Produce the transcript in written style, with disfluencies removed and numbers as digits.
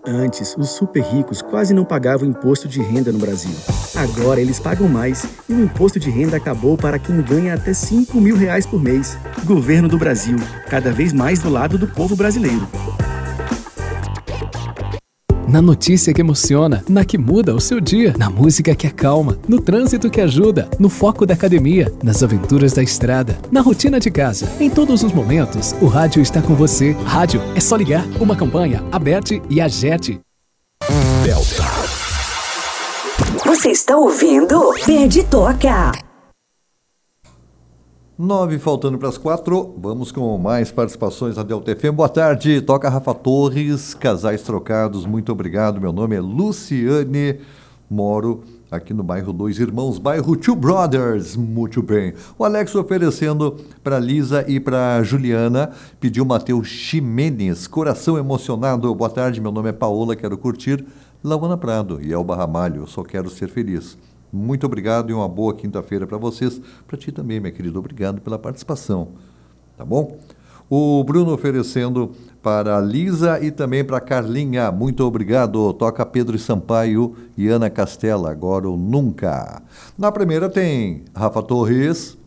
Antes, os super ricos quase não pagavam imposto de renda no Brasil. Agora eles pagam mais e o imposto de renda acabou para quem ganha até R$ 5.000 por mês. Governo do Brasil, cada vez mais do lado do povo brasileiro. Na notícia que emociona, na que muda o seu dia, na música que acalma, no trânsito que ajuda, no foco da academia, nas aventuras da estrada, na rotina de casa. Em todos os momentos, o rádio está com você. Rádio é só ligar. Uma campanha, Aberte e Agete. Delta. Você está ouvindo Perde Toca. 9 faltando para as 4, vamos com mais participações na Delta FM. Boa tarde, toca Rafa Torres, Casais Trocados, muito obrigado. Meu nome é Luciane, moro aqui no bairro Dois Irmãos, bairro Two Brothers, muito bem. O Alex oferecendo para Lisa e para Juliana, pediu Matheus Ximenes, Coração Emocionado. Boa tarde, meu nome é Paola, quero curtir Lagoa Prado e Elba Ramalho, eu só quero ser feliz. Muito obrigado e uma boa quinta-feira para vocês. Para ti também, minha querida. Obrigado pela participação. Tá bom? O Bruno oferecendo para a Lisa e também para a Carlinha. Muito obrigado. Toca Pedro Sampaio e Ana Castela. Agora ou nunca. Na primeira tem Rafa Torres,